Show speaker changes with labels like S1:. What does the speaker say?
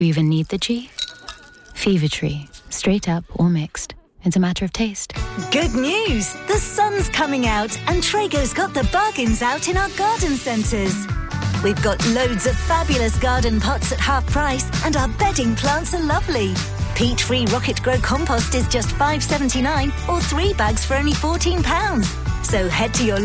S1: You even need the G? Fever Tree. Straight up or mixed. It's a matter of taste.
S2: Good news! The sun's coming out and Traego's got the bargains out in our garden centres. We've got loads of fabulous garden pots at half price and our bedding plants are lovely. Peat-free Rocket Grow compost is just $5.79 or 3 bags for only £14. So head to your